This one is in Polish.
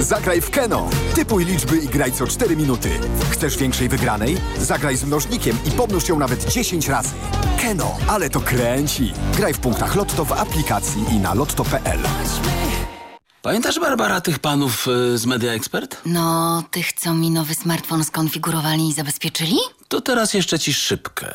Zagraj w Keno. Typuj liczby i graj co 4 minuty. Chcesz większej wygranej? Zagraj z mnożnikiem i pomnóż ją nawet 10 razy. Keno, ale to kręci. Graj w punktach Lotto w aplikacji i na lotto.pl. Pamiętasz, Barbara, tych panów z Media Expert? No, tych, co mi nowy smartfon skonfigurowali i zabezpieczyli? To teraz jeszcze ci szybkę.